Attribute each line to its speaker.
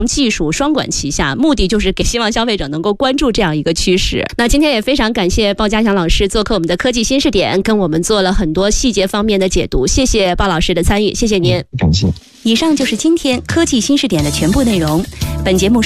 Speaker 1: 技术双管齐下，目的就是希望消费者能够关注这样一个趋势。那今天也非常感谢鲍家祥老师做客我们的科技新视点，跟我们做了很多细节方面的解读，谢谢鲍老师的参与，谢谢您。
Speaker 2: 感谢。
Speaker 3: 以上就是今天科技新视点的全部内容。本节目